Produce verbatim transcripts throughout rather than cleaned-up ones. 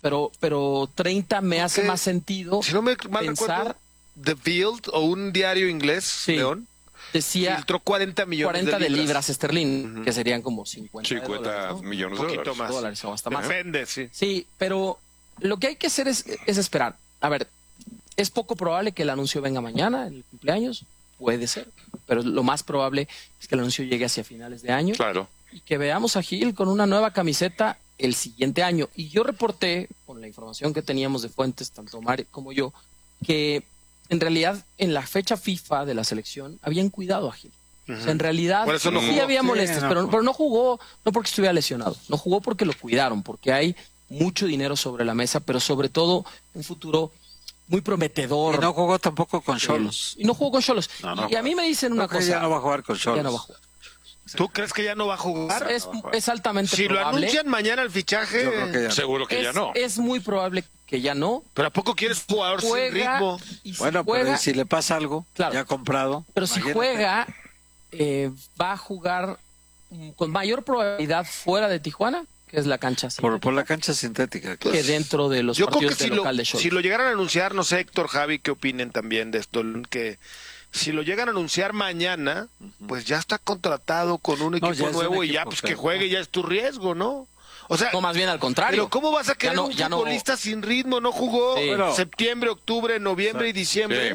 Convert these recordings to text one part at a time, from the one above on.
pero, pero treinta me Porque, hace más sentido. Si no me mal pensar, recuerdo, The Field o un diario inglés, sí, León, decía filtró cuarenta millones cuarenta de de libras, libras esterlina, uh-huh. que serían como cincuenta, cincuenta de dólares, ¿no? millones un de poquito dólares. más. Dólares o hasta más. Depende, sí. Sí, pero lo que hay que hacer es, es esperar. A ver, es poco probable que el anuncio venga mañana, en el cumpleaños, puede ser, pero lo más probable es que el anuncio llegue hacia finales de año. Claro. Y que veamos a Gil con una nueva camiseta el siguiente año. Y yo reporté, con la información que teníamos de fuentes, tanto Mario como yo, que en realidad en la fecha FIFA de la selección habían cuidado a Gil. Uh-huh. O sea, en realidad Por eso no sí jugó. había molestias, sí, no. pero, pero no jugó, no porque estuviera lesionado, no jugó porque lo cuidaron, porque hay mucho dinero sobre la mesa, pero sobre todo un futuro muy prometedor. Y no jugó tampoco con Xolos. Y no jugó con Xolos. No, no y a mí me dicen una Creo que cosa. ya no va a jugar con Xolos. Ya no va a jugar. ¿Tú crees que ya no va a jugar? Es, es altamente Si probable. lo anuncian mañana el fichaje, Yo creo que ya no. Seguro que es, ya no. es muy probable que ya no. ¿pero a poco quieres jugador Juega, sin ritmo? y si Bueno, juega, pero si le pasa algo, Claro. ya comprado. pero si imagínate. juega, eh, va a jugar mm, con mayor probabilidad fuera de Tijuana, que es la cancha Por, sintética, por la cancha sintética. claro. que dentro de los Yo creo que partidos si de lo, local de Xolos. si lo llegaran a anunciar, no sé, Héctor, Javi, ¿qué opinen también de esto? Que si lo llegan a anunciar mañana, pues ya está contratado con un equipo ya es un nuevo y ya equipo, pues que pero- juegue ya es tu riesgo, ¿no? O sea, No, más bien al contrario. pero ¿cómo vas a querer no- un ya no- futbolista sin ritmo? No jugó Sí. Bueno. septiembre, octubre, noviembre y diciembre.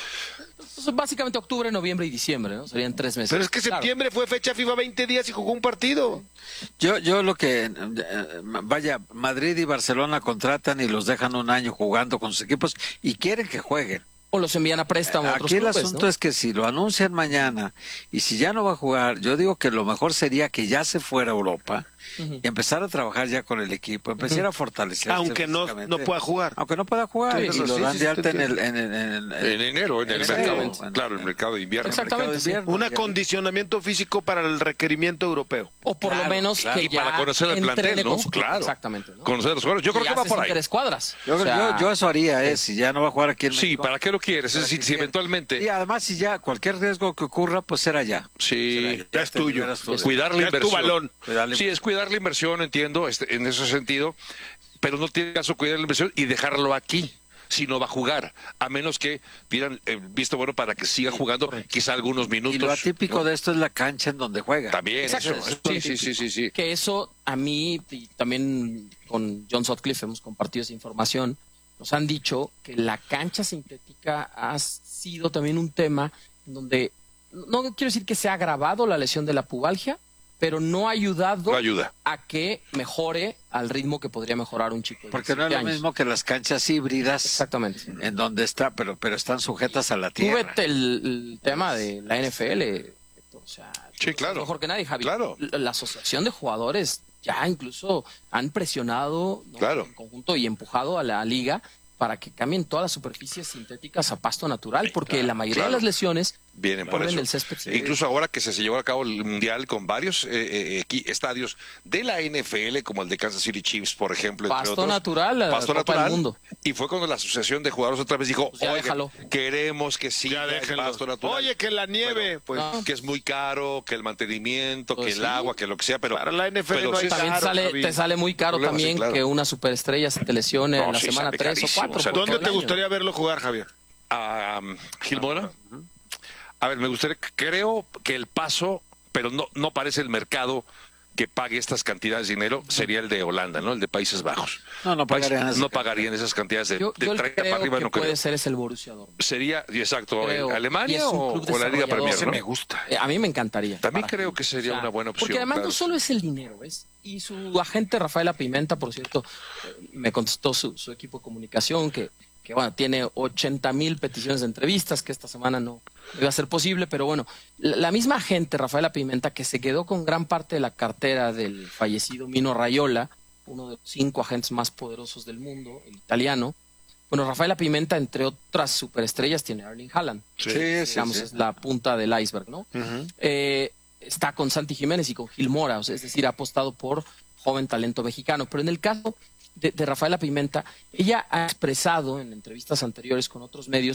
Pues, básicamente octubre, noviembre y diciembre, ¿no? Serían tres meses. Pero es que Claro. septiembre fue fecha FIFA veinte días y jugó un partido. Yo, yo lo que, eh, vaya, Madrid y Barcelona contratan y los dejan un año jugando con sus equipos y quieren que jueguen. O los envían a préstamo a otros Aquí el clubes, asunto ¿no? es que si lo anuncian mañana y si ya no va a jugar, yo digo que lo mejor sería que ya se fuera a Europa Ujú. y empezar a trabajar ya con el equipo, empezar a fortalecerse. Aunque no, físicamente. no pueda jugar. Aunque no pueda jugar, Sí, y sí, lo sí, dan sí, de sí, alta te en el, en, en- en- En enero, en el enero, mercado. en- Claro, el mercado de invierno. Exactamente. mercado de sí. invierno, Un ya. acondicionamiento físico para el requerimiento europeo. O por Claro, lo menos claro. que Y ya para conocer el entrene plantel, ¿no? con su club. Claro. Exactamente. ¿no? Conocer a los jugadores. Yo creo Y que va haces por ahí. tres cuadras. Yo, O sea, yo, yo eso haría, eh, si ya no va a jugar aquí en Sí, México. ¿para qué lo quieres? Es Para decir, que si quiera. eventualmente... Y además, si ya cualquier riesgo que ocurra, pues será ya. Sí, Ya es te tuyo. liberas tú de- cuidar la Ya es tu inversión. balón. Cuidar la Sí, es cuidar la inversión, entiendo, este, en ese sentido, pero no tiene caso cuidar la inversión y dejarlo aquí, si no va a jugar, a menos que pidan el visto bueno para que siga jugando quizá algunos minutos. Y lo atípico ¿no? de esto es la cancha en donde juega. También, Exacto, eso, eso es sí, lo sí, sí, sí, sí. que eso a mí, y también con John Sutcliffe hemos compartido esa información, nos han dicho que la cancha sintética ha sido también un tema en donde, no quiero decir que se ha agravado la lesión de la pubalgia, pero no ha ayudado No ayuda. a que mejore al ritmo que podría mejorar un chico de Porque no es diecisiete lo años. mismo que las canchas híbridas Exactamente. en donde está, pero, pero están sujetas a la Tú tierra. vete el, el tema de la N F L, o sea, Sí, claro. mejor que nadie, Javi. Claro. La, la asociación de jugadores ya incluso han presionado, ¿no? Claro. en conjunto y empujado a la liga para que cambien todas las superficies sintéticas a pasto natural, porque Claro, la mayoría claro. de las lesiones Vienen por ocurren eso. del césped E sintético. incluso ahora que se, se llevó a cabo el Mundial con varios eh, eh, equi- estadios de la N F L, como el de Kansas City Chiefs, por ejemplo. entre Pasto otros. natural, la Pasto Copa del natural. Mundo. Y fue cuando la Asociación de Jugadores otra vez dijo, Pues ya oye, déjalo. queremos que siga el déjenlo. pasto natural. Oye, que la nieve, pues. no. Que es muy caro, que el mantenimiento, Pues que el sí. agua, que lo que sea, pero... Para la N F L pero no hay sí- También Claro, sale, Javi. te sale muy caro Problema, sí, también claro. que una superestrella se te lesione No, en la sí, semana sale tres o carísimo, cuatro. o sea, por ¿Dónde todo te el año. gustaría verlo jugar, Javier? a Gil Mora. A ver, me gustaría, creo que el paso, pero no, no parece el mercado que pague estas cantidades de dinero, sería el de Holanda, ¿no? El de Países Bajos. No, no Países- pagarían esas no cantidades. pagarían esas cantidades de, Yo, de yo el treinta creo para arriba, que no puede creo. ser es el Borussia Dortmund. Sería, y exacto, Creo. Y ¿Alemania es un o, club o la Liga desarrollador. Premier? Ese ¿no? me gusta. Eh, a mí me encantaría. También para creo Gil. que sería una buena opción, Porque además claro. no solo es el dinero, ¿ves? Y su agente Rafaela Pimenta, por cierto, eh, me contestó su, su equipo de comunicación que, que bueno, tiene ochenta mil peticiones de entrevistas, que esta semana no iba a ser posible, pero bueno, la, la misma agente Rafaela Pimenta, que se quedó con gran parte de la cartera del fallecido Mino Raiola, uno de los cinco agentes más poderosos del mundo, el italiano. Bueno, Rafaela Pimenta, entre otras superestrellas, tiene a Erling Haaland. Sí, sí, Digamos, sí. es la punta del iceberg, ¿no? Eh, está con Santi Jiménez y con Gil Mora, o sea, es decir, ha apostado por joven talento mexicano. Pero en el caso de, de Rafaela Pimenta, ella ha expresado en entrevistas anteriores con otros medios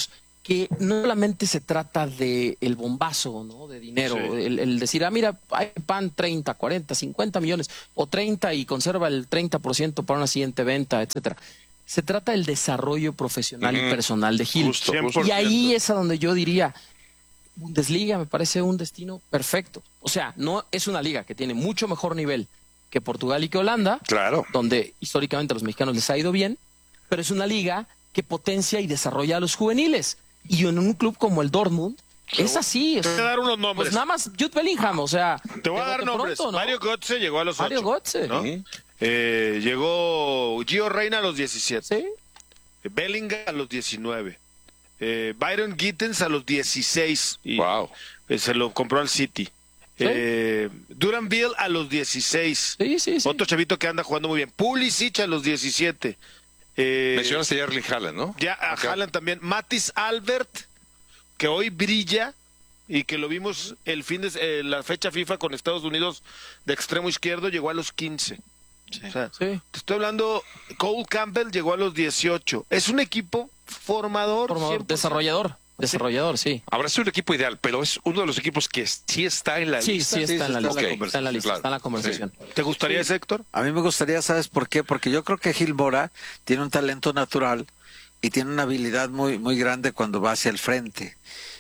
que no solamente se trata de el bombazo, ¿no? De dinero, Sí. el, el decir, ah, mira, hay pan treinta, cuarenta, cincuenta millones, o treinta y conserva el treinta por ciento para una siguiente venta, etcétera. Se trata del desarrollo profesional Ujú. y personal de Gil. Justo, cien por ciento. Y ahí es a donde yo diría, Bundesliga me parece un destino perfecto. O sea, no es una liga que tiene mucho mejor nivel que Portugal y que Holanda, Claro. donde históricamente a los mexicanos les ha ido bien, pero es una liga que potencia y desarrolla a los juveniles. Y en un club como el Dortmund, es así. Te voy a dar unos nombres. Pues nada más Jude Bellingham, o sea... Te voy a de dar bote nombres. pronto, ¿no? Mario Götze llegó a los Mario ocho. Götze. ¿no? Ujú. Eh, llegó Gio Reyna a los diecisiete. Sí. Bellingham a los diecinueve. Eh, Byron Gittens a los dieciséis. Y Wow. eh, se lo compró al City. Sí. Eh, Duranville a los dieciséis. Sí, sí, sí. Otro chavito que anda jugando muy bien. Pulisic a los diecisiete. Eh, Mencionaste a Erling Haaland, ¿no? Ya a Acá. Haaland también. Matis Albert, que hoy brilla y que lo vimos el fin de eh, la fecha FIFA con Estados Unidos de extremo izquierdo, llegó a los quince. O sea, Sí. te estoy hablando, Cole Campbell llegó a los dieciocho. Es un equipo formador. Formador, cien por ciento. desarrollador. Desarrollador, sí. Habrá sido un equipo ideal, pero es uno de los equipos que sí está en la Sí, lista. sí está en la Ok, lista. Está en la lista, claro. está en la conversación. ¿Te gustaría ese, Héctor? A mí me gustaría, ¿sabes por qué? Porque yo creo que Gil Mora tiene un talento natural y tiene una habilidad muy muy grande cuando va hacia el frente.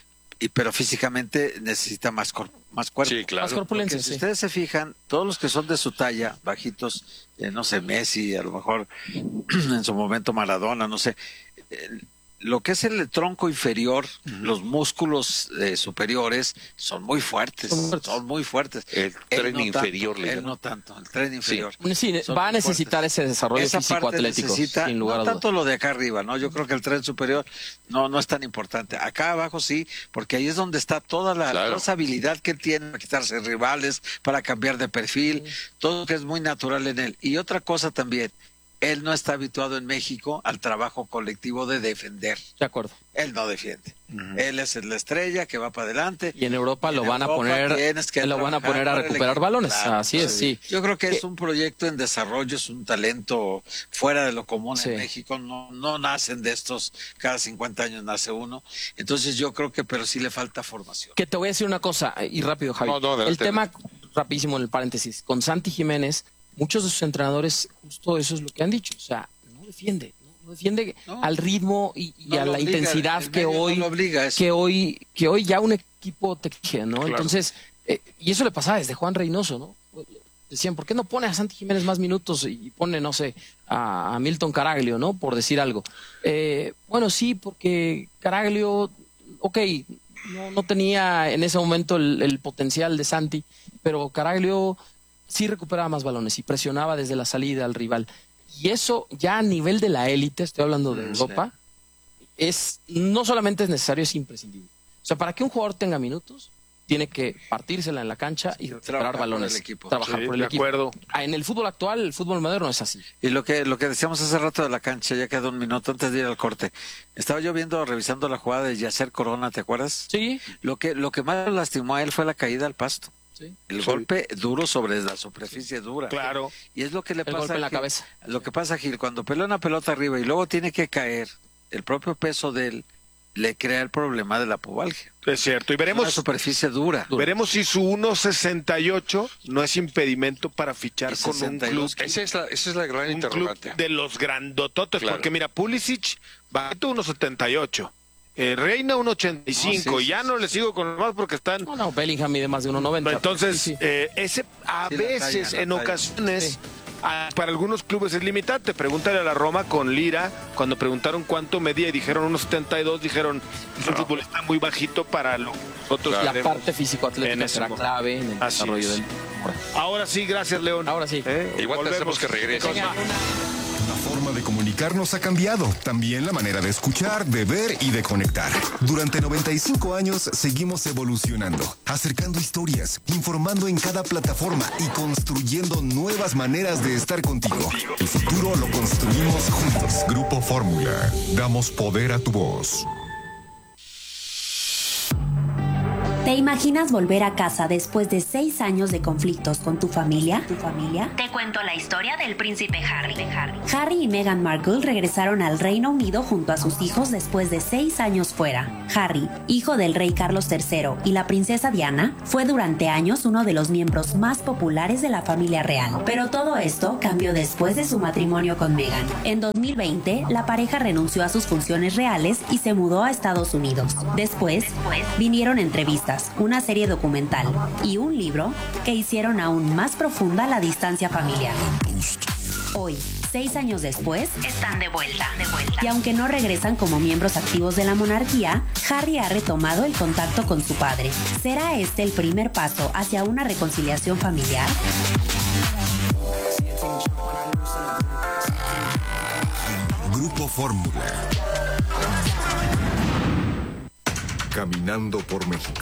Y pero físicamente necesita más cor- más cuerpo. Sí, Más claro. corpulencia, Porque si sí. ustedes se fijan, todos los que son de su talla, bajitos, eh, no sé, Messi, a lo mejor en su momento Maradona, no sé, eh, lo que es el tronco inferior, los músculos eh, superiores son muy fuertes, Son fuertes. son muy fuertes. El Él tren no inferior, tanto, le él llaman. no tanto, el tren inferior. Sí, Son va a muy necesitar fuertes. ese desarrollo Esa parte físico-atlético, necesita, sin lugar no a dudas. tanto lo de acá arriba, ¿no? Yo creo que el tren superior no no es tan importante. Acá abajo sí, porque ahí es donde está toda la Claro. toda esa habilidad que él tiene para quitarse rivales, para cambiar de perfil, todo que es muy natural en él. Y otra cosa también, él no está habituado en México al trabajo colectivo de defender. De acuerdo. Él no defiende. Él es la estrella que va para adelante. Y en Europa lo En van a Europa poner, tienes que lo van a trabajar poner a para el recuperar equipo. balones. Claro, Así es, sí. Yo creo que Que- es un proyecto en desarrollo, es un talento fuera de lo común Sí. en México. No, no nacen de estos, cada cincuenta años nace uno. Entonces yo creo que, pero sí le falta formación. Que te voy a decir una cosa, eh, y rápido, Javi. No, no, adelante. el tema, rapidísimo en el paréntesis, con Santi Jiménez, muchos de sus entrenadores, justo eso es lo que han dicho. O sea, no defiende, no, no defiende No. al ritmo y, y No a lo la obliga, intensidad el que medio no hoy, lo obliga a eso. que hoy, que hoy ya un equipo te exige, ¿no? Claro. Entonces, eh, y eso le pasaba desde Juan Reynoso, ¿no? Decían, ¿por qué no pone a Santi Jiménez más minutos y pone, no sé, a, a Milton Caraglio, ¿no? Por decir algo. Eh, bueno, sí, porque Caraglio, ok, no, no tenía en ese momento el, el potencial de Santi, pero Caraglio sí recuperaba más balones y presionaba desde la salida al rival. Y eso ya a nivel de la élite, estoy hablando de Europa, es no solamente es necesario, es imprescindible. O sea, para que un jugador tenga minutos, tiene que partírsela en la cancha y recuperar Trabajar por balones. el equipo. Trabajar Sí, por el de equipo. acuerdo. Ah, en el fútbol actual, el fútbol moderno es así. Y lo que lo que decíamos hace rato de la cancha, ya queda un minuto antes de ir al corte. Estaba yo viendo, revisando la jugada de Yacer Corona, ¿te acuerdas? Sí, Lo que lo que más lastimó a él fue la caída al pasto. sí. El Sí. golpe duro sobre la superficie dura. Claro. Y es lo que le El pasa golpe en la a Gil. cabeza. Lo que pasa, Gil, cuando pelea una pelota arriba y luego tiene que caer, el propio peso de él le crea el problema de la pubalgia. Es cierto. Y Una veremos, superficie dura. veremos si su uno sesenta y ocho no es impedimento para fichar Y con un sesenta y club. dos. Esa es la, esa es la gran Un club interrogante. de los grandototes, Claro. porque mira, Pulisic bajito uno setenta y ocho, eh, Reina uno ochenta y cinco, No, sí, y ya sí, no sí. le sigo con los más porque están... No, no, Bellingham mide más de uno noventa. Entonces, Sí, sí. eh, ese a Sí, la veces, talla, la en talla. ocasiones, Sí. a- para algunos clubes es limitante. Pregúntale a la Roma con Lira, cuando preguntaron cuánto medía y dijeron uno setenta y dos, dijeron, es un futbolista muy bajito para lo que nosotros la queremos". parte En físico-atlética ese será momento. clave en el Así desarrollo es. del... Ahora sí, gracias, León. Ahora sí. ¿Eh? Igual te hacemos Volvemos. que regrese. La forma de comunicarnos ha cambiado, también la manera de escuchar, de ver y de conectar. Durante noventa y cinco años seguimos evolucionando, acercando historias, informando en cada plataforma y construyendo nuevas maneras de estar contigo. El futuro lo construimos juntos. Grupo Fórmula, damos poder a tu voz. ¿Te imaginas volver a casa después de seis años de conflictos con tu familia? ¿Tu familia? Te cuento la historia del príncipe Harry. Harry. Harry y Meghan Markle regresaron al Reino Unido junto a sus hijos después de seis años fuera. Harry, hijo del rey Carlos tercero y la princesa Diana, fue durante años uno de los miembros más populares de la familia real. Pero todo esto cambió después de su matrimonio con Meghan. En dos mil veinte, la pareja renunció a sus funciones reales y se mudó a Estados Unidos. Después, Después vinieron entrevistas, una serie documental y un libro que hicieron aún más profunda la distancia familiar. Hoy, seis años después, están de vuelta, de vuelta. Y aunque no regresan como miembros activos de la monarquía, Harry ha retomado el contacto con su padre. ¿Será este el primer paso hacia una reconciliación familiar? Grupo Fórmula. Caminando por México.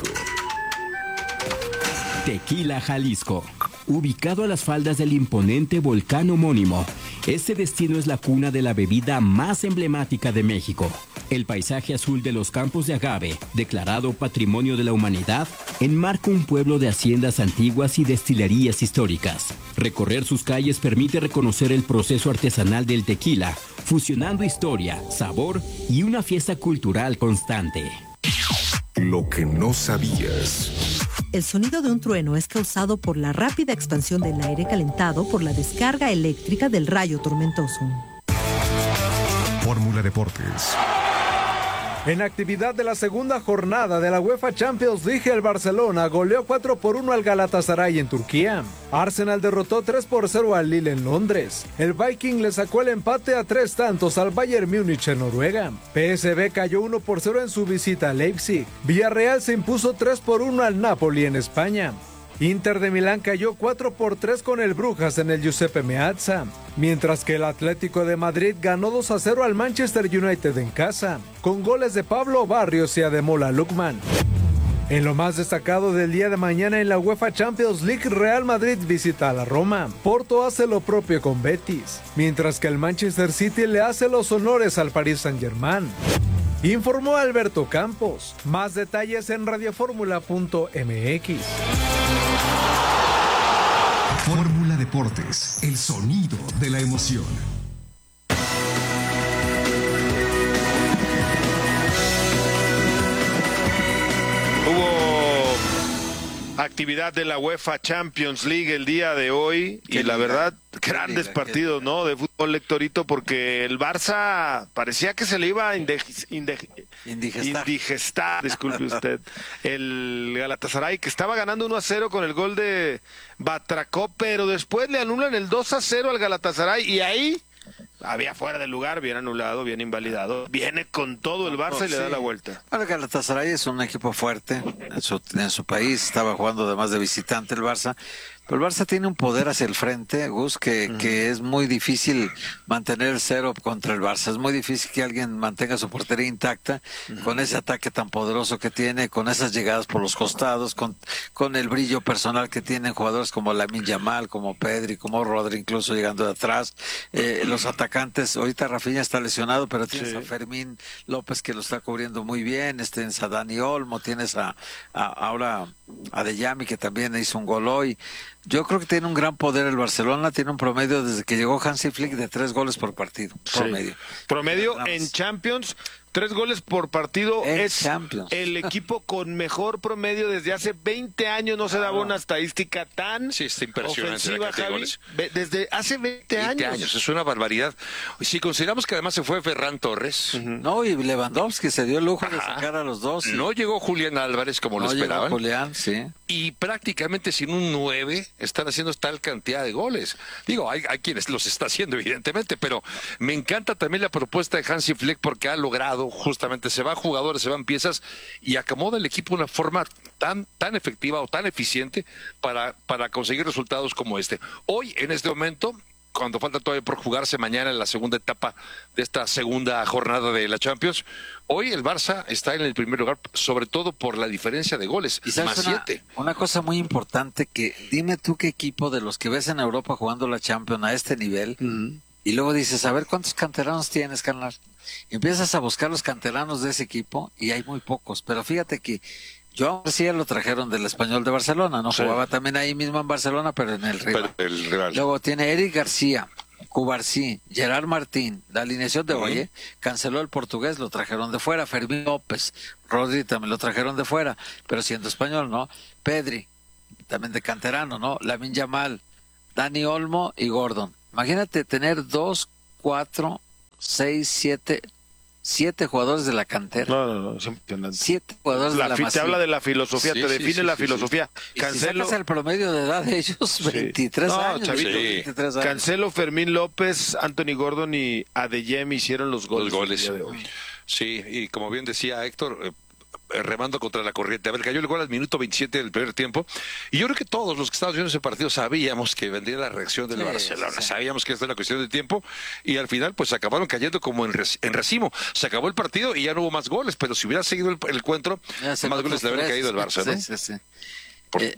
Tequila, Jalisco. Ubicado a las faldas del imponente volcán homónimo, este destino es la cuna de la bebida más emblemática de México. El paisaje azul de los campos de agave, declarado Patrimonio de la Humanidad, enmarca un pueblo de haciendas antiguas y destilerías históricas. Recorrer sus calles permite reconocer el proceso artesanal del tequila, fusionando historia, sabor y una fiesta cultural constante. Lo que no sabías. El sonido de un trueno es causado por la rápida expansión del aire calentado por la descarga eléctrica del rayo tormentoso. Fórmula Deportes. En actividad de la segunda jornada de la UEFA Champions League, el Barcelona goleó cuatro por uno al Galatasaray en Turquía. Arsenal derrotó tres por cero al Lille en Londres. El Viking le sacó el empate a tres tantos al Bayern Múnich en Noruega. P S V cayó uno por cero en su visita a Leipzig. Villarreal se impuso tres por uno al Napoli en España. Inter de Milán cayó cuatro por tres con el Brujas en el Giuseppe Meazza, mientras que el Atlético de Madrid ganó dos a cero al Manchester United en casa, con goles de Pablo Barrios y Ademola Lookman. En lo más destacado del día de mañana en la UEFA Champions League, Real Madrid visita a la Roma. Porto hace lo propio con Betis, mientras que el Manchester City le hace los honores al Paris Saint-Germain. Informó Alberto Campos. Más detalles en radioformula punto m x. Fórmula Deportes, el sonido de la emoción. Hubo actividad de la UEFA Champions League el día de hoy y Qué la liga, verdad, qué grandes liga, partidos, qué ¿no? De fútbol, Lectorito, porque el Barça parecía que se le iba a indej- indej- Indigestar. indigestar, disculpe usted, el Galatasaray, que estaba ganando uno a cero con el gol de Batracó, pero después le anulan el dos a cero al Galatasaray y ahí había fuera de lugar, bien anulado, bien invalidado. Viene con todo el Barça y le da Sí. la vuelta. Bueno, Galatasaray es un equipo fuerte en su, en su país, estaba jugando además de visitante el Barça, pero el Barça tiene un poder hacia el frente, Gus, que, uh-huh. que es muy difícil mantener el cero contra el Barça, es muy difícil que alguien mantenga su portería intacta uh-huh. con ese ataque tan poderoso que tiene, con esas llegadas por los costados, con, con el brillo personal que tienen jugadores como Lamine Yamal, como Pedri, como Rodri, incluso llegando de atrás, eh, los atacantes, ahorita Rafinha está lesionado, pero tienes sí. a Fermín López que lo está cubriendo muy bien, tienes a Dani Olmo, tienes a, a ahora a Deyami que también hizo un gol hoy. Yo creo que tiene un gran poder el Barcelona, tiene un promedio desde que llegó Hansi Flick de tres goles por partido. Promedio. Sí. Promedio en Champions, tres goles por partido. En es Champions. El equipo con mejor promedio desde hace veinte años. No se daba una estadística tan sí, está impresionante ofensiva, la cantidad de Javi. goles. Desde hace veinte, veinte años. años. Es una barbaridad. Si consideramos que además se fue Ferran Torres. Uh-huh. No, y Lewandowski se dio el lujo Ajá. de sacar a los dos. Y... No llegó Julián Álvarez como no lo esperaban. Llegó Julián, sí. Y prácticamente sin un nueve están haciendo tal cantidad de goles. Digo, hay, hay quienes los está haciendo evidentemente, pero me encanta también la propuesta de Hansi Flick porque ha logrado justamente, se van jugadores, se van piezas y acomoda el equipo de una forma tan, tan efectiva o tan eficiente para, para conseguir resultados como este. Hoy, en este momento, cuando falta todavía por jugarse mañana en la segunda etapa de esta segunda jornada de la Champions, hoy el Barça está en el primer lugar, sobre todo por la diferencia de goles, ¿Y sabes más una, siete. Una cosa muy importante que, dime tú qué equipo de los que ves en Europa jugando la Champions a este nivel, uh-huh. y luego dices, a ver, ¿cuántos canteranos tienes, carnal? Y empiezas a buscar los canteranos de ese equipo y hay muy pocos, pero fíjate que Joan García lo trajeron del Español de Barcelona, ¿no? Sí. Jugaba también ahí mismo en Barcelona, pero en el Real. Pero el Real. Luego tiene Eric García, Cubarsí, Gerard Martín, la alineación de hoy, ¿eh? Canceló el portugués, lo trajeron de fuera, Fermín López, Rodri también lo trajeron de fuera, pero siendo español, ¿no? Pedri, también de canterano, ¿no? Lamine Yamal, Dani Olmo y Gordon. Imagínate tener dos, cuatro, seis, siete, siete jugadores de la cantera. No, no, no, es impresionante. Siete jugadores La de la fi- te Masía. habla de la filosofía, Sí, te sí, define sí, la sí, filosofía. Y si Cancelo, sacas el promedio de edad de ellos, veintitrés No, años. chavito. Sí. veintitrés años. Cancelo, Fermín López, Anthony Gordon y Adeyem hicieron los goles. Los goles. el día de hoy. Sí, y como bien decía Héctor, eh, remando contra la corriente. A ver, cayó el gol al minuto veintisiete del primer tiempo. Y yo creo que todos los que estábamos viendo ese partido sabíamos que vendría la reacción del Sí, Barcelona. sí. Sabíamos que esta era cuestión de tiempo. Y al final, pues acabaron cayendo como en, rec- en racimo. Se acabó el partido y ya no hubo más goles. Pero si hubiera seguido el, el encuentro, Ya se más notó goles le habrían tres. caído al Barça, ¿no? Sí, sí, sí. Por- Eh,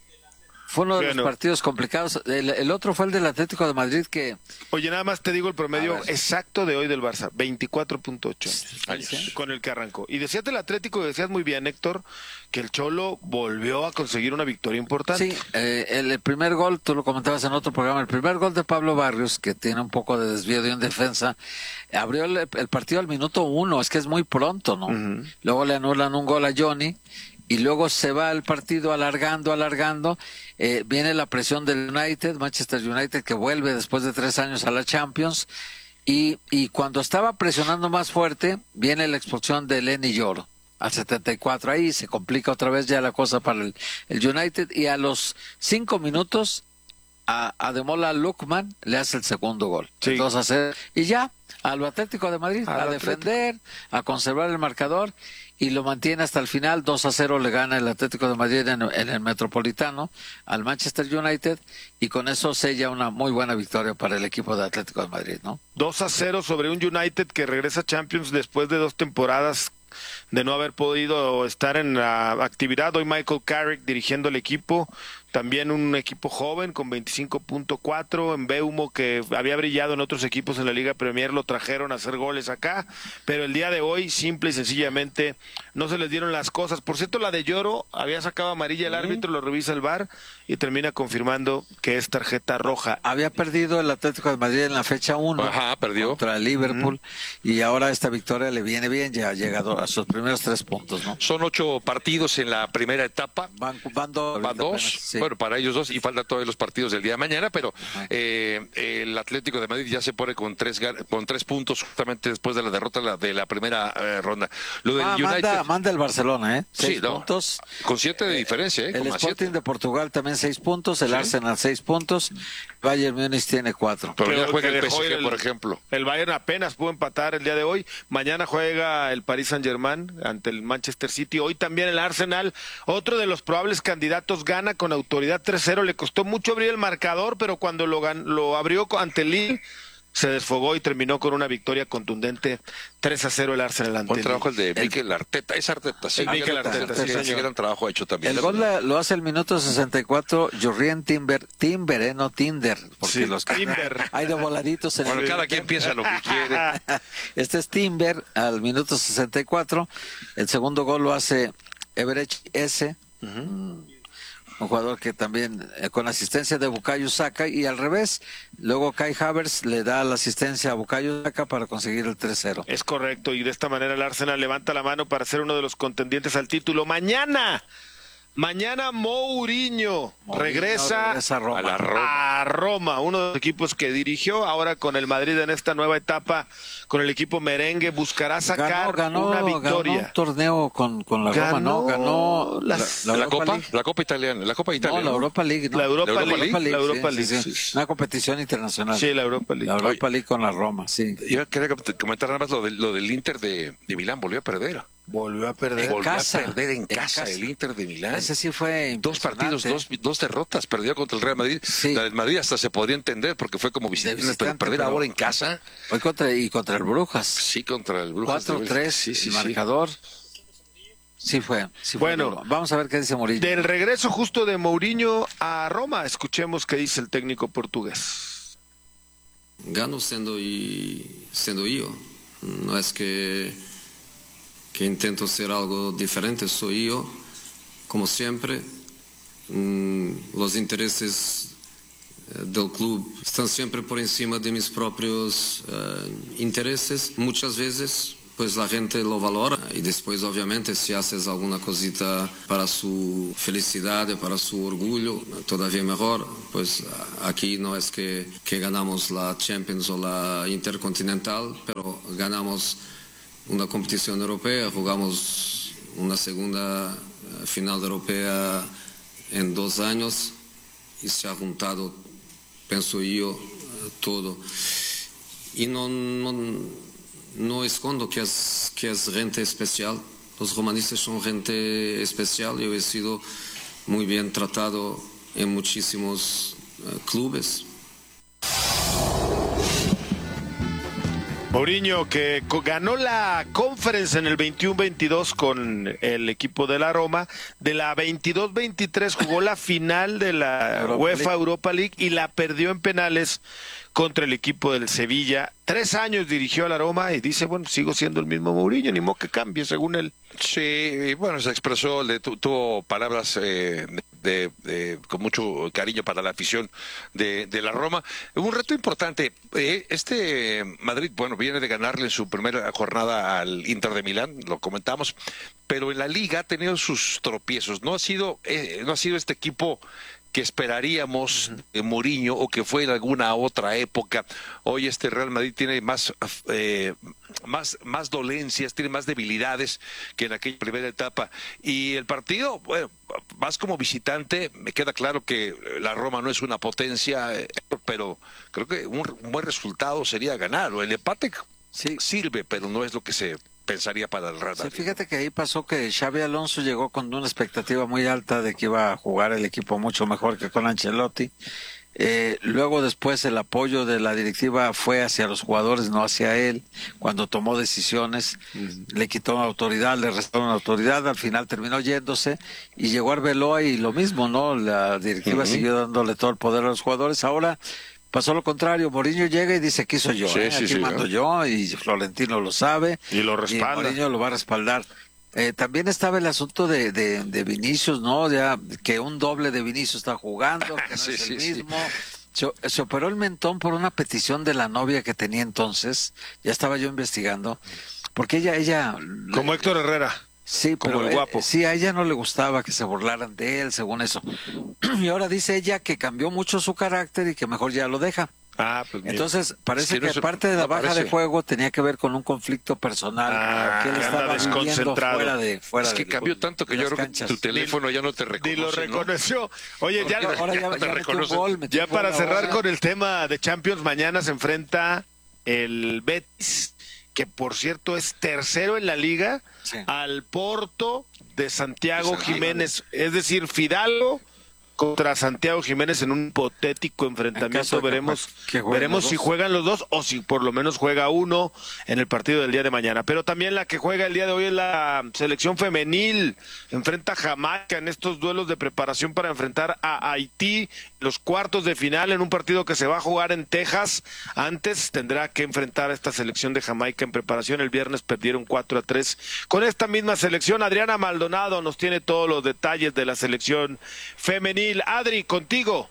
fue uno de Bueno. los partidos complicados. El, el otro fue el del Atlético de Madrid, que Oye, nada más te digo el promedio A ver. exacto de hoy del Barça, veinticuatro punto ocho Años. con el que arrancó. Y decías del Atlético, decías muy bien, Héctor, que el Cholo volvió a conseguir una victoria importante. sí, eh, el, el primer gol, tú lo comentabas en otro programa, el primer gol de Pablo Barrios, que tiene un poco de desvío de un defensa, abrió el, el partido al minuto uno, es que es muy pronto, ¿no? Ujú. Luego le anulan un gol a Johnny y luego se va el partido alargando, alargando. Eh, viene la presión del United, Manchester United, que vuelve después de tres años a la Champions. Y, y cuando estaba presionando más fuerte, viene la expulsión de Lenny Yoro al setenta y cuatro. Ahí se complica otra vez ya la cosa para el, el United. Y a los cinco minutos, a Ademola Lookman le hace el segundo gol. Sí. dos a cero. Y ya, al Atlético de Madrid, Al a Atlético. defender, a conservar el marcador. Y lo mantiene hasta el final. dos a cero le gana el Atlético de Madrid en, en el Metropolitano al Manchester United. Y con eso sella una muy buena victoria para el equipo de Atlético de Madrid, ¿no? dos a cero sobre un United que regresa a Champions después de dos temporadas de no haber podido estar en la actividad. Hoy Michael Carrick dirigiendo el equipo, también un equipo joven con veinticinco punto cuatro, en Beumo, que había brillado en otros equipos en la Liga Premier, lo trajeron a hacer goles acá, pero el día de hoy simple y sencillamente no se les dieron las cosas. Por cierto, la de Lloro había sacado amarilla el árbitro, lo revisa el V A R y termina confirmando que es tarjeta roja. Había perdido el Atlético de Madrid en la fecha uno Ajá, perdió. contra el Liverpool. Y ahora esta victoria le viene bien, ya ha llegado a sus primeros tres puntos, ¿no? Son ocho partidos en la primera etapa. Van, van dos. Van dos, apenas, sí. bueno, para ellos dos, y faltan todos los partidos del día de mañana, pero eh, el Atlético de Madrid ya se pone con tres gan- con tres puntos justamente después de la derrota de la, de la primera eh, ronda. Lo del Ah, United, manda, manda el Barcelona, ¿eh? Seis sí, no, puntos. con siete de diferencia, ¿eh? El Como a Sporting siete. de Portugal también seis puntos, el Sí. Arsenal seis puntos, Bayern Múnich tiene cuatro. Pero ya Creo juega que el P dejó S ir G, por ejemplo. El Bayern apenas pudo empatar el día de hoy. Mañana juega el Paris Saint-Germain ante el Manchester City. Hoy también el Arsenal, otro de los probables candidatos, gana con autoridad tres cero. Le costó mucho abrir el marcador, pero cuando lo, gan- lo abrió ante el Lille, se desfogó y terminó con una victoria contundente. tres a cero el Arsenal ante Buen el trabajo el Lille. de Mikel Arteta. Es Arteta, sí. El Mikel Arteta, sí, sí, señor. gran trabajo ha hecho también. El gol la- lo hace el minuto sesenta y cuatro, Jurrien Timber, Timber, ¿eh? No Tinder, porque Sí, los Timber. hay de voladitos en Bueno, el... cada quien piensa lo que quiere. Este es Timber al minuto sesenta y cuatro. El segundo gol lo hace Everett S. Un jugador que también eh, con asistencia de Bukayo Saka, y al revés, luego Kai Havertz le da la asistencia a Bukayo Saka para conseguir el tres cero. Es correcto, y de esta manera el Arsenal levanta la mano para ser uno de los contendientes al título. Mañana, mañana Mourinho regresa, regresa a Roma. A la Roma. a Roma, uno de los equipos que dirigió ahora con el Madrid en esta nueva etapa, con el equipo merengue, buscará sacar ganó, ganó, una ganó victoria. un torneo con, con la Roma, Ganó ¿no? Ganó las- ¿La, Europa Copa? League. La Copa italiana. La Copa No, italiana. la Europa League, ¿no? La Europa, ¿La Europa League, League? la Europa sí, League. sí, sí. Una competición internacional. Sí, la Europa League. La Europa League con la Roma, sí. Yo quería comentar nada más lo, de, lo del Inter de, de Milán. Volvió a perder. Volvió a perder. Volvió casa, a perder en, en casa, casa. el Inter de Milán. Ese sí fue Dos partidos, dos, impresionante. dos derrotas. Perdió contra el Real Madrid. Sí. La del Madrid hasta se podría entender porque fue como visitante, pero visitante, perder pero- ahora en casa. Hoy contra, y contra el Brujas. Sí, contra el Brujas. cuatro tres, Sí, sí, el sí. marcador. Sí fue. Sí fue Bueno. duro. Vamos a ver qué dice Mourinho. Del regreso justo de Mourinho a Roma, escuchemos qué dice el técnico portugués. Gano sendo, y, sendo yo. No es que, que intento ser algo diferente, soy yo. como siempre, mm, los intereses del club están siempre por encima de mis propios uh, intereses. Muchas veces pues la gente lo valora y después obviamente si haces alguna cosita para su felicidad, para su orgullo, todavía mejor. Pues aquí no es que, que ganamos la Champions o la Intercontinental, pero ganamos una competición europea, jugamos una segunda final europea en dos años y se ha juntado, pienso yo, todo. Y no, no, no escondo que es, que es gente especial. Los romanistas son gente especial. Yo he sido muy bien tratado en muchísimos uh, clubes. Mourinho, que ganó la Conference en el veintiuno veintidós con el equipo de la Roma, de la veintidós veintitrés jugó la final de la Europa UEFA League. Europa League y la perdió en penales contra el equipo del Sevilla. Tres años dirigió a la Roma y dice, bueno, sigo siendo el mismo Mourinho, ni modo que cambie, según él. Sí, y bueno, se expresó, le tu, tuvo palabras eh, de, de, con mucho cariño para la afición de, de la Roma. Un reto importante, eh, este Madrid, bueno, viene de ganarle en su primera jornada al Inter de Milán, lo comentamos, pero en la Liga ha tenido sus tropiezos. No ha sido, eh, no ha sido este equipo que esperaríamos de Mourinho o que fue en alguna otra época. Hoy este Real Madrid tiene más, eh, más, más dolencias, tiene más debilidades que en aquella primera etapa. Y el partido, bueno, más como visitante, me queda claro que la Roma no es una potencia, eh, pero creo que un, un buen resultado sería ganar. El empate sí sirve, pero no es lo que se pensaría para el Real Madrid. Sí, fíjate que ahí pasó que Xabi Alonso llegó con una expectativa muy alta de que iba a jugar el equipo mucho mejor que con Ancelotti. Eh, luego después el apoyo de la directiva fue hacia los jugadores, no hacia él. Cuando tomó decisiones, uh-huh. le quitó autoridad, le restaron autoridad, al final terminó yéndose y llegó Arbeloa y lo mismo, ¿no? La directiva uh-huh. siguió dándole todo el poder a los jugadores. Ahora pasó lo contrario, Mourinho llega y dice, aquí soy yo, sí, ¿eh? aquí sí, mando sí, yo, y Florentino lo sabe. Y lo respalda. Y Mourinho lo va a respaldar. Eh, también estaba el asunto de, de, de Vinicius, ¿no? Ya que un doble de Vinicius está jugando, que no sí, es el sí, mismo. Sí. Se, se operó el mentón por una petición de la novia que tenía entonces, ya estaba yo investigando, porque ella... ella Como le, Héctor Herrera. Sí, como pero el guapo. Eh, sí, a ella no le gustaba que se burlaran de él, según eso. Y ahora dice ella que cambió mucho su carácter y que mejor ya lo deja. Ah, pues entonces parece sí, que no se, aparte de la no baja parece. de juego tenía que ver con un conflicto personal ah, que él estaba viviendo fuera de fuera es que de, cambió tanto que yo creo canchas. que tu teléfono ya no te reconoce. Ni lo reconoció. ¿no? Oye, ya, ahora ya, ya, ya, un gol, ya para cerrar ahora. con el tema de Champions, mañana se enfrenta el Betis, que por cierto es tercero en la liga, sí. al Porto de Santiago, Santiago Jiménez, es decir, Fidalgo contra Santiago Jiménez en un hipotético enfrentamiento. Veremos que veremos si juegan los dos o si por lo menos juega uno en el partido del día de mañana. Pero también la que juega el día de hoy es la selección femenil. Enfrenta a Jamaica en estos duelos de preparación para enfrentar a Haití, los cuartos de final en un partido que se va a jugar en Texas. Antes tendrá que enfrentar a esta selección de Jamaica en preparación. El viernes perdieron cuatro a tres con esta misma selección. Adriana Maldonado nos tiene todos los detalles de la selección femenil. Adri, contigo.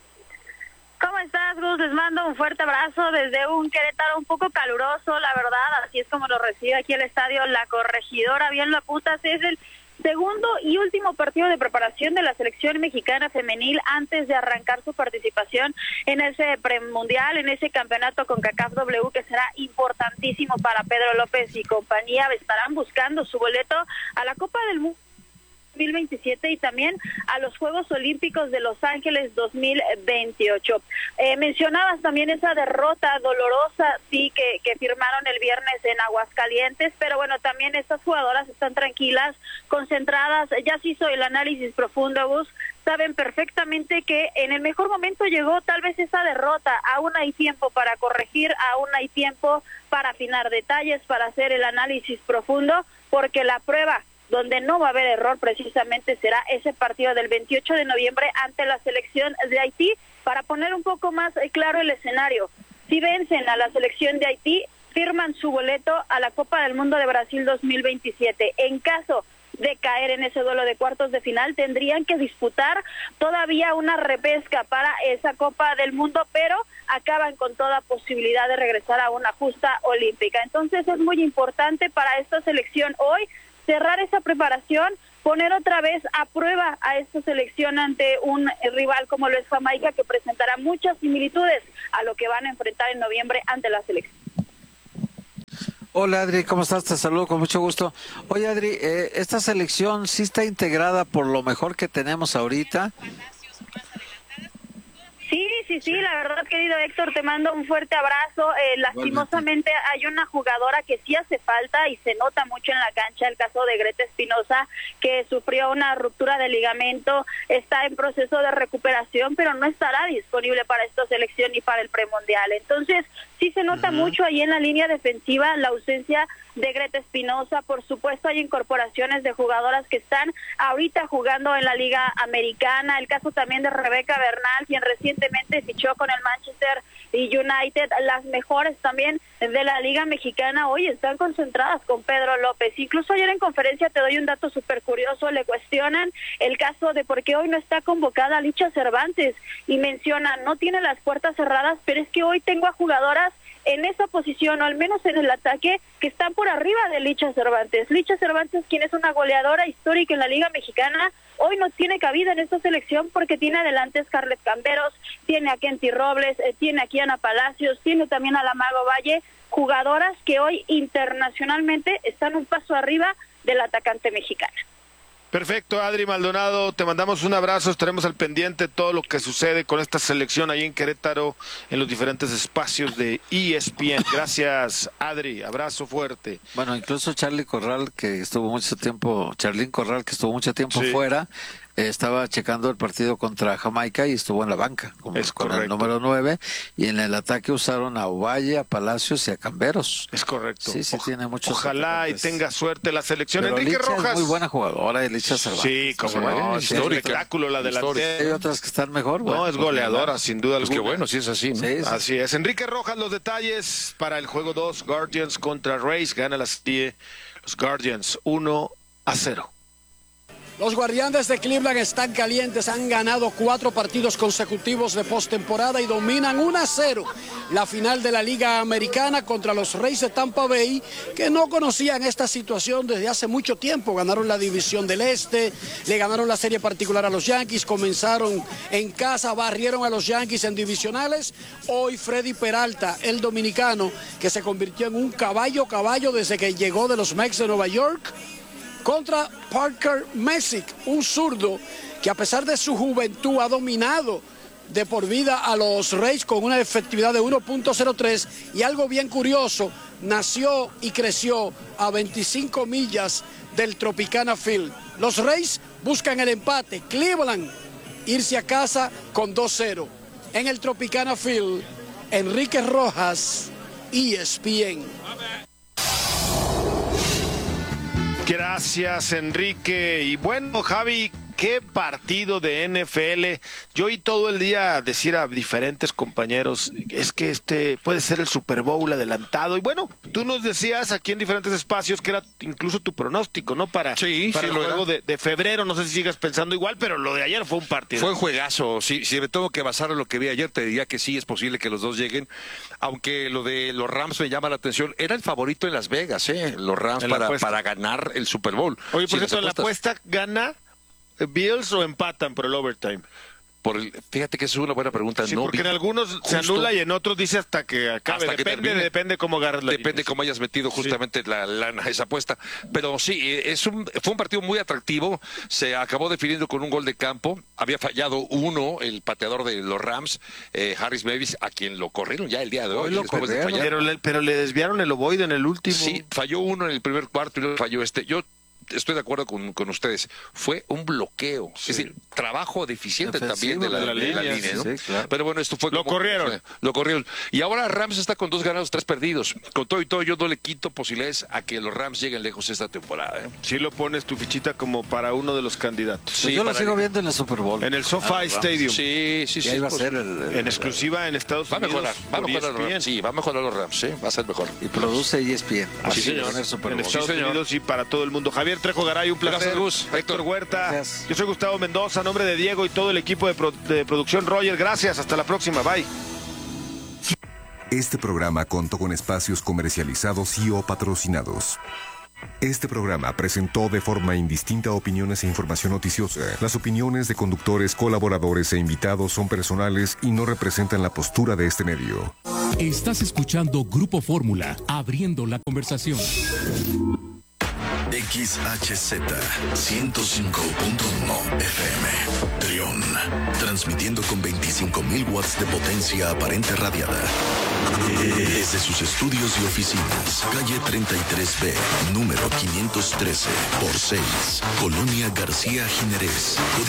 ¿Cómo estás, Gus? Les mando un fuerte abrazo desde un Querétaro un poco caluroso, la verdad, así es como lo recibe aquí el estadio La Corregidora, bien lo apuntas, es el segundo y último partido de preparación de la selección mexicana femenil antes de arrancar su participación en ese premundial, en ese campeonato con CONCACAF W, que será importantísimo para Pedro López y compañía. Estarán buscando su boleto a la Copa del Mundo dos mil veintisiete y también a los Juegos Olímpicos de Los Ángeles dos mil veintiocho. Eh, mencionabas también esa derrota dolorosa, sí, que, que firmaron el viernes en Aguascalientes, pero bueno, también estas jugadoras están tranquilas, concentradas, ya se hizo el análisis profundo, Gus, saben perfectamente que en el mejor momento llegó tal vez esa derrota, aún hay tiempo para corregir, aún hay tiempo para afinar detalles, para hacer el análisis profundo, porque la prueba donde no va a haber error precisamente será ese partido del veintiocho de noviembre ante la selección de Haití. Para poner un poco más claro el escenario, si vencen a la selección de Haití, firman su boleto a la Copa del Mundo de Brasil dos mil veintisiete. En caso de caer en ese duelo de cuartos de final, tendrían que disputar todavía una repesca para esa Copa del Mundo, pero acaban con toda posibilidad de regresar a una justa olímpica. Entonces es muy importante para esta selección hoy cerrar esa preparación, poner otra vez a prueba a esta selección ante un rival como lo es Jamaica, que presentará muchas similitudes a lo que van a enfrentar en noviembre ante la selección. Hola Adri, ¿cómo estás? Te saludo con mucho gusto. Oye Adri, eh, ¿esta selección sí está integrada por lo mejor que tenemos ahorita? Sí, sí, sí, la verdad, querido Héctor, te mando un fuerte abrazo. Eh, lastimosamente hay una jugadora que sí hace falta y se nota mucho en la cancha, el caso de Greta Espinosa, que sufrió una ruptura de ligamento, está en proceso de recuperación, pero no estará disponible para esta selección ni para el premundial. Entonces, sí se nota uh-huh. mucho ahí en la línea defensiva la ausencia de Greta Espinosa. Por supuesto hay incorporaciones de jugadoras que están ahorita jugando en la Liga Americana, el caso también de Rebeca Bernal, quien recientemente fichó con el Manchester United. Las mejores también de la Liga Mexicana hoy están concentradas con Pedro López. Incluso ayer en conferencia, te doy un dato súper curioso, le cuestionan el caso de por qué hoy no está convocada Licha Cervantes y mencionan, no tiene las puertas cerradas, pero es que hoy tengo a jugadoras en esa posición, o al menos en el ataque, que están por arriba de Licha Cervantes. Licha Cervantes, quien es una goleadora histórica en la Liga Mexicana, hoy no tiene cabida en esta selección porque tiene adelante a Scarlett Camberos, tiene a Kenty Robles, eh, tiene aquí a Ana Palacios, tiene también a la Mago Valle, jugadoras que hoy internacionalmente están un paso arriba del atacante mexicana. Perfecto, Adri Maldonado, te mandamos un abrazo, estaremos al pendiente de todo lo que sucede con esta selección ahí en Querétaro, en los diferentes espacios de E S P N. Gracias, Adri, abrazo fuerte. Bueno, incluso Charly Corral, que estuvo mucho tiempo, Charlín Corral, que estuvo mucho tiempo Sí. fuera, eh, estaba checando el partido contra Jamaica y estuvo en la banca, como Es con correcto. el número nueve, y en el ataque usaron a Ovalle, a Palacios y a Camberos. Es correcto. Sí, sí, Oja- tiene muchos Ojalá y atacantes. tenga suerte la selección. Pero Enrique Licha Rojas. es muy buena jugadora, y Licha Cervantes. Sí, como Sí, no, sí, es un sí. espectáculo la Hay delantera. otras que están mejor. No, bueno, es goleadora, sin duda Pues alguna. qué bueno, si es así, ¿no? Sí, sí. Así es. Enrique Rojas, los detalles para el juego dos, Guardians contra Rays. Gana la serie los Guardians uno a cero. Los Guardianes de Cleveland están calientes, han ganado cuatro partidos consecutivos de postemporada y dominan uno a cero la final de la Liga Americana contra los Rays de Tampa Bay, que no conocían esta situación desde hace mucho tiempo. Ganaron la División del Este, le ganaron la serie particular a los Yankees, comenzaron en casa, barrieron a los Yankees en divisionales. Hoy Freddy Peralta, el dominicano, que se convirtió en un caballo caballo desde que llegó de los Mets de Nueva York, contra Parker Messick, un zurdo que a pesar de su juventud ha dominado de por vida a los Rays con una efectividad de uno punto cero tres, y algo bien curioso, nació y creció a veinticinco millas del Tropicana Field. Los Rays buscan el empate, Cleveland irse a casa con dos cero. En el Tropicana Field, Enrique Rojas, E S P N. Gracias, Enrique. Y bueno, Javi, qué partido de N F L. Yo oí todo el día decir a diferentes compañeros, es que este puede ser el Super Bowl adelantado. Y bueno, tú nos decías aquí en diferentes espacios que era incluso tu pronóstico, ¿no? Para, Sí, para sí, el lo juego era. de, de febrero. No sé si sigas pensando igual, pero lo de ayer fue un partido. Fue un juegazo. Si, si me tengo que basar en lo que vi ayer, te diría que sí, es posible que los dos lleguen. Aunque lo de los Rams me llama la atención. Era el favorito en Las Vegas, ¿eh? Los Rams En la para, apuesta. para ganar el Super Bowl. Oye, por Sí, cierto, las la apuestas. apuesta gana Bills o empatan por el overtime. Por el, fíjate que esa es una buena pregunta. Sí, no porque vi en algunos se justo anula y en otros dice hasta que acabe. hasta que depende, termine. depende cómo agarres la Depende línea. cómo hayas metido justamente la lana, esa apuesta. Pero sí, es un, fue un partido muy atractivo. Se acabó definiendo con un gol de campo. Había fallado uno, el pateador de los Rams, eh, Harris Mavis, a quien lo corrieron ya el día de hoy. Hoy lo después de corrieron. fallar. Pero le, pero le desviaron el ovoide en el último. Sí, falló uno en el primer cuarto y luego falló este. Yo estoy de acuerdo con, con ustedes. Fue un bloqueo. Sí. Es decir, trabajo deficiente Defensivo también de la, de la de la línea, línea, ¿no? sí, claro. Pero bueno, esto fue Lo como- corrieron. sí, lo corrieron. Y ahora Rams está con dos ganados, tres perdidos. Con todo y todo, yo no le quito posibilidades a que los Rams lleguen lejos esta temporada. ¿eh? Sí lo pones tu fichita como para uno de los candidatos. Sí, Yo lo para- sigo viendo en el Super Bowl. En el SoFi Ah, vamos. Stadium. Sí, sí, Y sí. ahí va a pues, ser el, el- En exclusiva en Estados Va a Unidos. mejorar, va a por mejorar E S los P N. Rams. Sí, va a mejorar los Rams, sí, va a ser mejor. y produce E S P N. Así Sí, es, señor. En el Super en Bowl. Estados Sí, señor. Unidos y para todo el mundo. Javier Javier Trejo Garay, un placer. Gracias, Gus. Héctor Huerta. Gracias. Yo soy Gustavo Mendoza, a nombre de Diego y todo el equipo de, pro- de producción Roger. Gracias, hasta la próxima. Bye. Este programa contó con espacios comercializados y o patrocinados. Este programa presentó de forma indistinta opiniones e información noticiosa. Las opiniones de conductores, colaboradores e invitados son personales y no representan la postura de este medio. Estás escuchando Grupo Fórmula, abriendo la conversación. X H Z ciento cinco punto uno F M, Trión, transmitiendo con veinticinco mil watts de potencia aparente radiada. Desde sus estudios y oficinas, calle treinta y tres B, número quinientos trece, por seis, Colonia García Jiménez.